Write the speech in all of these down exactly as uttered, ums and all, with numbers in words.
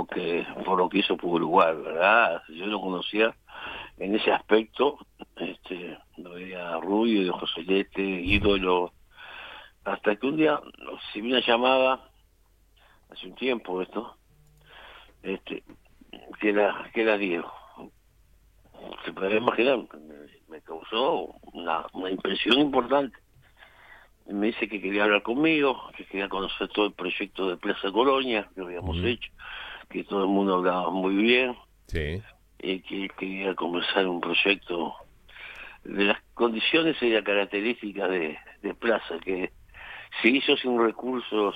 que por lo que hizo por Uruguay, ¿verdad? Yo lo conocía en ese aspecto, este, lo veía rubio, de ojos celeste, ídolo, hasta que un día recibí una llamada, hace un tiempo esto, este, que era, que era Diego. Se puede imaginar, me, me causó una, una impresión importante. Me dice que quería hablar conmigo, que quería conocer todo el proyecto de Plaza Colonia que habíamos Mm, hecho, que todo el mundo hablaba muy bien, sí. y que quería comenzar un proyecto de las condiciones y las características de, de Plaza, que se hizo sin recursos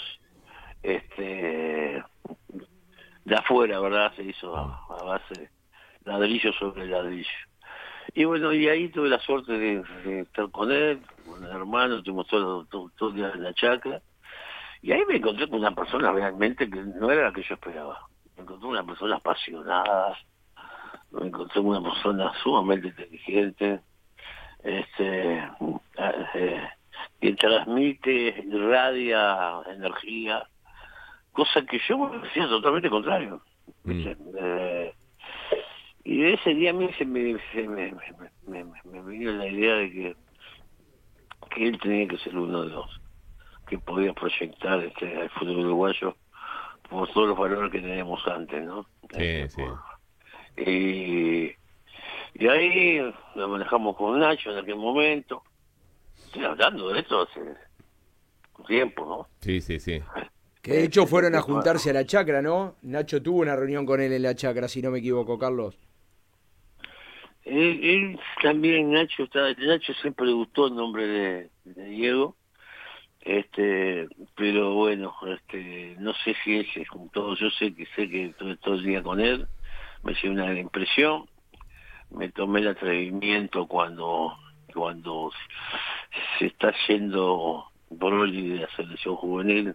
este de afuera, ¿verdad? Se hizo Mm, a, a base de ladrillo sobre ladrillo. Y bueno, y ahí tuve la suerte de, de estar con él, con el hermano, estuvimos todo, todo, todo el día en la chacra, y ahí me encontré con una persona realmente que no era la que yo esperaba. Me encontré una persona apasionada, me encontré con una persona sumamente inteligente, este eh, que transmite, irradia energía, cosa que yo me decía totalmente contrario, mm. ¿viste? Eh, y de ese día a mí se me, se me, me, me, me vino la idea de que, que él tenía que ser uno de los que podía proyectar este al fútbol uruguayo por todos los valores que teníamos antes, ¿no? Este, Sí, por, sí. y, y ahí lo manejamos con Nacho en aquel momento. Estoy hablando de esto hace un tiempo, ¿no? Sí, sí, sí. Que de hecho Este, fueron a porque, juntarse a la chacra, ¿no? Nacho tuvo una reunión con él en la chacra, si no me equivoco, Carlos. Él, él también, Nacho, está, Nacho siempre le gustó el nombre de, de Diego, este, pero bueno, este, no sé si él se juntó, yo sé que sé que estuve todo el día con él, me hice una impresión, me tomé el atrevimiento cuando, cuando se está yendo Broly de la selección juvenil,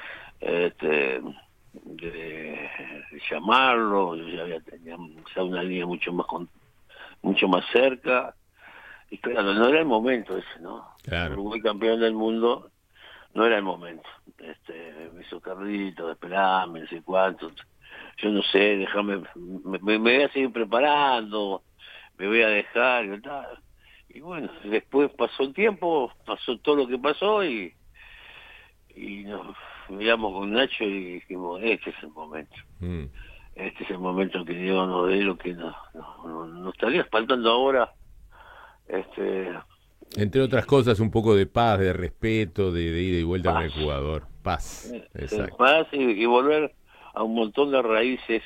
este, de, de llamarlo, yo ya había tenía ya una línea mucho más con, mucho más cerca, y claro, no era el momento ese, ¿no? Claro. Uruguay campeón del mundo, no era el momento. Este, me hizo Carlitos, esperame, no sé cuánto. Yo no sé, déjame, me, me, me voy a seguir preparando, me voy a dejar y tal. Y bueno, después pasó el tiempo, pasó todo lo que pasó y, y nos miramos con Nacho y dijimos, este es el momento. Mm. Este es el momento que Dios nos dé lo que nos, nos, nos, nos estaría faltando ahora. Este, Entre otras cosas, un poco de paz, de respeto, de, de ida y vuelta con paz. el jugador. Paz. Ser Exacto. paz y, y volver a un montón de raíces.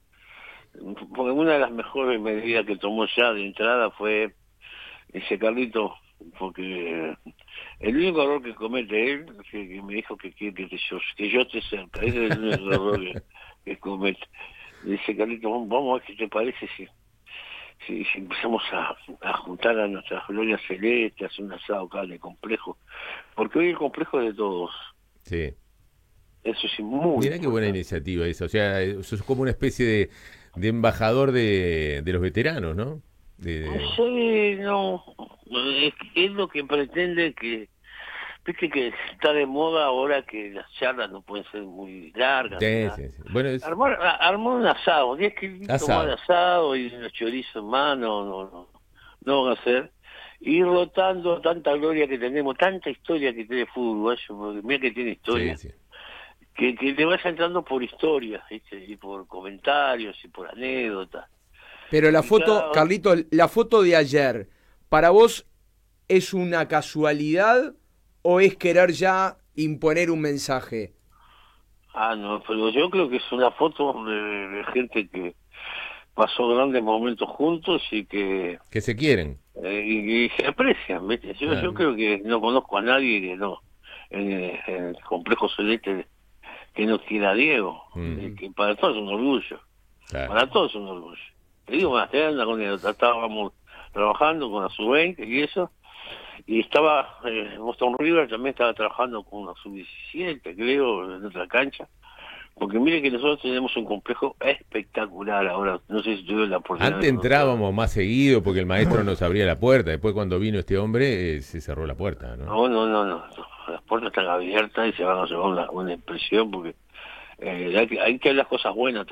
Porque una de las mejores medidas que tomó ya de entrada fue ese Carlito, porque el único error que comete él, que, que me dijo que quiere que, yo, que yo esté cerca, ese es el único error que, que comete. Dice Carlito, vamos vamos a ver qué te parece si, si, si empezamos a, a juntar a nuestras glorias celestes, hacer un asado acá en el complejo, porque hoy el complejo es de todos, Sí. eso es muy Mirá qué buena importante. iniciativa esa. O sea, sos como una especie de, de embajador de, de los veteranos, ¿no? De, No de- sé, no, es, es lo que pretende que, viste que está de moda ahora que las charlas no pueden ser muy largas ni Sí, nada. sí, sí. Bueno, es Armar, a- armar un asado, diez kilitos más de asado. asado y unos chorizos más, no, no, no, no van a ser. Ir rotando tanta gloria que tenemos, tanta historia que tiene el fútbol uruguayo, porque mira que tiene Sí, historia, sí. que, que te vaya entrando por historias, ¿viste? Y por comentarios y por anécdotas. Pero la Y foto, cada Carlito, la foto de ayer, ¿para vos es una casualidad o es querer ya imponer un mensaje? Ah, no, pero yo creo que es una foto de, de gente que pasó grandes momentos juntos y que Que se quieren. eh, y, y se aprecian, ¿viste? Yo, yo Claro. creo que no conozco a nadie que no, en, el en el complejo celeste, que no quiera a Diego, Mm, y que para todos es un orgullo, claro. para todos es un orgullo. Te digo más, te anda con él, estábamos trabajando con la sub veinte y eso, y estaba, eh, Boston River también estaba trabajando con la sub diecisiete, creo, en otra cancha. Porque mire que nosotros tenemos un complejo espectacular ahora. No sé si tuvieron la oportunidad de Antes conocerlo. entrábamos más seguido porque el maestro nos abría la puerta. Después cuando vino este hombre, eh, se cerró la puerta, ¿no? No, no, no, no. Las puertas están abiertas y se van a llevar una, una impresión porque eh, hay, que, hay que ver las cosas buenas